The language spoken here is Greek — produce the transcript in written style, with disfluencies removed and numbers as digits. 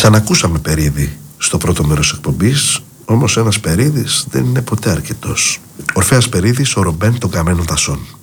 Ξανακούσαμε Περίδη στο πρώτο μέρος εκπομπής, όμως ένας Περίδης δεν είναι ποτέ αρκετός. Ορφέας Περίδης, ο Ρομπέν των Καμένων Δασών.